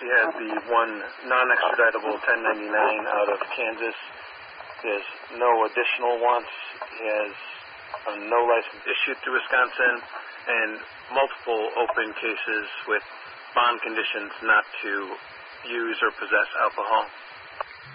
He has the one non-extraditable 1099 out of Kansas. He has no additional wants. He has no license issued to Wisconsin and multiple open cases with bond conditions not to use or possess alcohol.